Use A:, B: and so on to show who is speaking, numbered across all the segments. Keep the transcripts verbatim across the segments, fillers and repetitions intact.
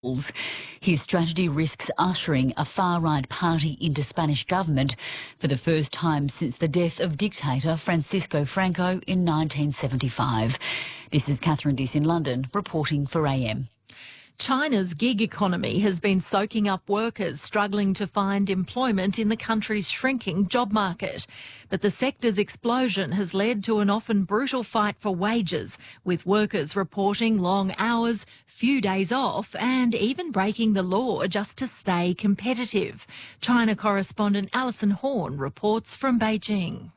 A: His strategy risks ushering a far-right party into Spanish government for the first time since the death of dictator Francisco Franco in nineteen seventy-five. This is Catherine Diss in London, reporting for A M.
B: China's gig economy has been soaking up workers struggling to find employment in the country's shrinking job market. But the sector's explosion has led to an often brutal fight for wages, with workers reporting long hours, few days off and even breaking the law just to stay competitive. China correspondent Alison Horn reports from Beijing.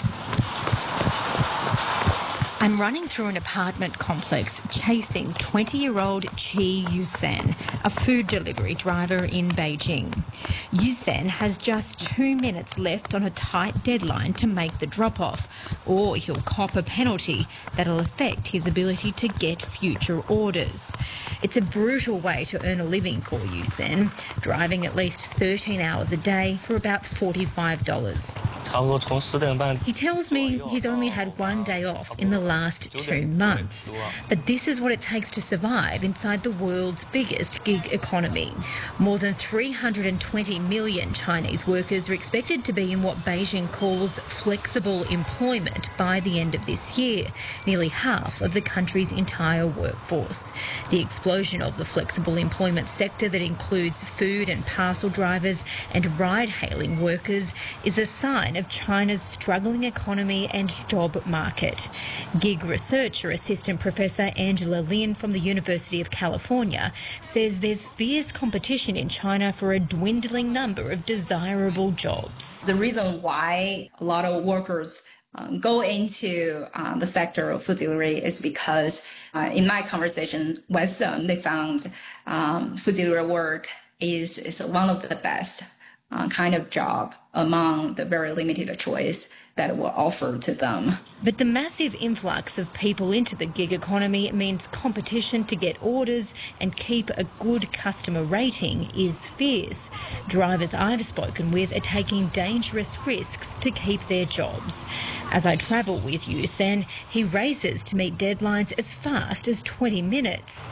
C: I'm running through an apartment complex chasing twenty-year-old Qi Yusen, a food delivery driver in Beijing. Yusen has just two minutes left on a tight deadline to make the drop-off, or he'll cop a penalty that'll affect his ability to get future orders. It's a brutal way to earn a living for Yusen, driving at least thirteen hours a day for about forty-five dollars. He tells me he's only had one day off in the last two months. But this is what it takes to survive inside the world's biggest gig economy. More than three hundred twenty million Chinese workers are expected to be in what Beijing calls flexible employment by the end of this year, nearly half of the country's entire workforce. The explosion of the flexible employment sector that includes food and parcel drivers and ride-hailing workers is a sign of China's struggling economy and job market. Gig researcher assistant Professor Angela Lin from the University of California says there's fierce competition in China for a dwindling number of desirable jobs.
D: The reason why a lot of workers um, go into um, the sector of food delivery is because uh, in my conversation with them, they found um, food delivery work is, is one of the best uh, kind of job among the very limited choice that were offered to them.
C: But the massive influx of people into the gig economy means competition to get orders and keep a good customer rating is fierce. Drivers I've spoken with are taking dangerous risks to keep their jobs. As I travel with Yusen, he races to meet deadlines as fast as twenty minutes.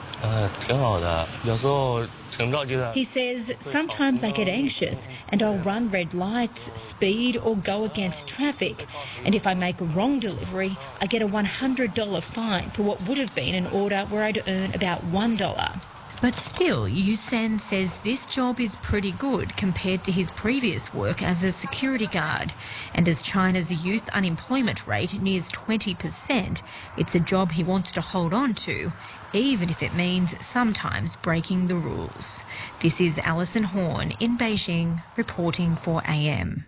C: He says, sometimes I get anxious and I'll run red lights, speed or go against traffic. And if I make a wrong delivery, I get a one hundred dollars fine for what would have been an order where I'd earn about one dollar. But still, Yusen says this job is pretty good compared to his previous work as a security guard. And as China's youth unemployment rate nears twenty percent, it's a job he wants to hold on to, even if it means sometimes breaking the rules. This is Alison Horn in Beijing, reporting for A M.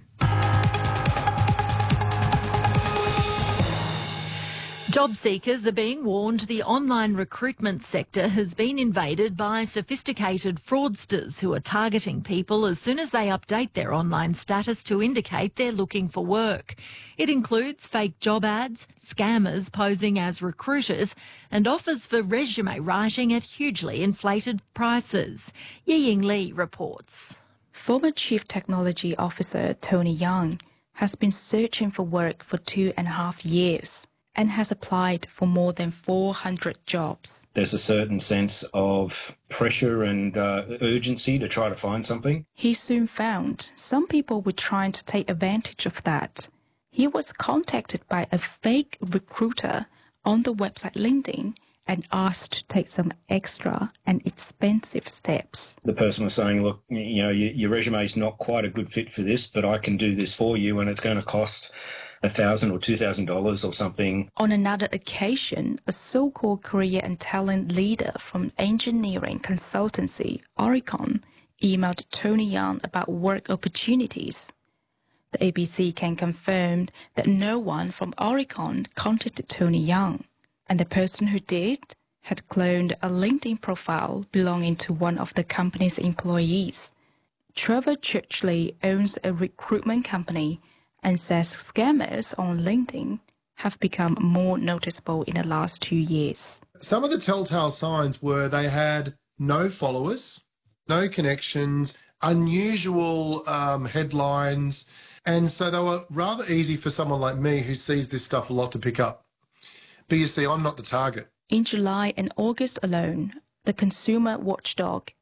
B: Job seekers are being warned the online recruitment sector has been invaded by sophisticated fraudsters who are targeting people as soon as they update their online status to indicate they're looking for work. It includes fake job ads, scammers posing as recruiters, and offers for resume writing at hugely inflated prices. Yiying Li reports.
E: Former Chief Technology Officer Tony Young has been searching for work for two and a half years and has applied for more than four hundred jobs.
F: There's a certain sense of pressure and uh, urgency to try to find something.
E: He soon found some people were trying to take advantage of that. He was contacted by a fake recruiter on the website LinkedIn and asked to take some extra and expensive steps.
F: The person was saying, look, you know, your, your resume is not quite a good fit for this, but I can do this for you and it's going to cost one thousand dollars or two thousand dollars or something.
E: On another occasion, a so-called career and talent leader from engineering consultancy Oricon emailed Tony Young about work opportunities. The A B C can confirm that no one from Oricon contacted Tony Young, and the person who did had cloned a LinkedIn profile belonging to one of the company's employees. Trevor Churchley owns a recruitment company and says scammers on LinkedIn have become more noticeable in the last two years.
G: Some of the telltale signs were they had no followers, no connections, unusual um, headlines, and so they were rather easy for someone like me who sees this stuff a lot to pick up. But you see, I'm not the target.
E: In July and August alone, the consumer watchdog